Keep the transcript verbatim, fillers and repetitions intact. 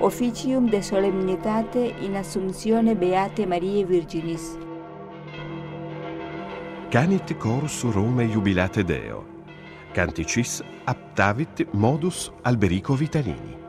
officium de solemnitate in assumptione Beate Mariae Virginis. Canit chorus Romae jubilate Deo. Canticis aptavit modus Alberico Vitalini.